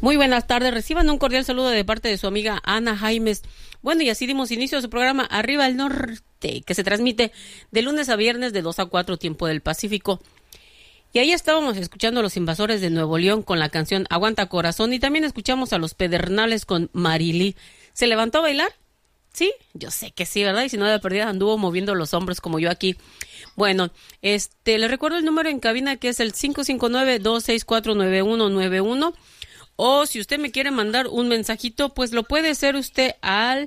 Muy buenas tardes, reciban un cordial saludo de parte de su amiga Ana Jaimes. Bueno, y así dimos inicio a su programa Arriba el Norte, que se transmite de lunes a viernes de 2 a 4 tiempo del Pacífico. Y ahí estábamos escuchando a los Invasores de Nuevo León con la canción Aguanta Corazón, y también escuchamos a los Pedernales con Marilí. ¿Se levantó a bailar? Sí, yo sé que sí, ¿verdad? Y si no, de perdida anduvo moviendo los hombros como yo aquí. Bueno, les recuerdo el número en cabina, que es el 559-264-9191. O si usted me quiere mandar un mensajito, pues lo puede hacer usted al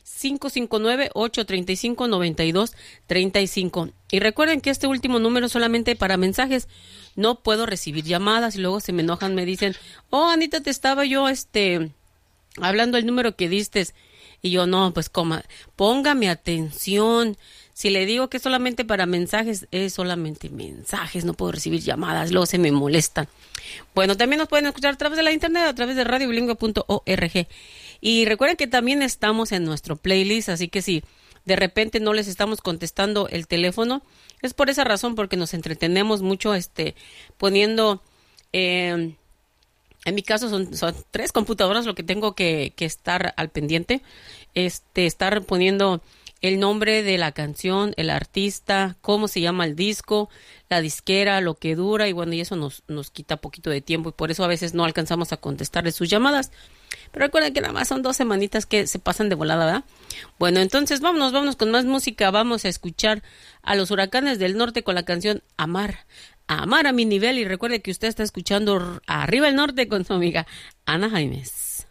559-835-9235. Y recuerden que este último número es solamente para mensajes. No puedo recibir llamadas y luego se me enojan, me dicen, oh, Anita, te estaba yo hablando el número que diste. Y yo, no, pues póngame atención. Si le digo que es solamente para mensajes, es solamente mensajes, no puedo recibir llamadas, luego se me molestan. Bueno, también nos pueden escuchar a través de la internet, a través de radiobilingüe.org. Y recuerden que también estamos en nuestro playlist, así que si de repente no les estamos contestando el teléfono, es por esa razón, porque nos entretenemos mucho poniendo... en mi caso son 3 computadoras lo que tengo que estar al pendiente. Estar poniendo el nombre de la canción, el artista, cómo se llama el disco, la disquera, lo que dura, y bueno, y eso nos quita poquito de tiempo, y por eso a veces no alcanzamos a contestarles sus llamadas. Pero recuerden que nada más son 2 semanitas que se pasan de volada, ¿verdad? Bueno, entonces vámonos con más música. Vamos a escuchar a los Huracanes del Norte con la canción Amar a mi nivel, y recuerde que usted está escuchando Arriba el Norte con su amiga Ana Jaimes.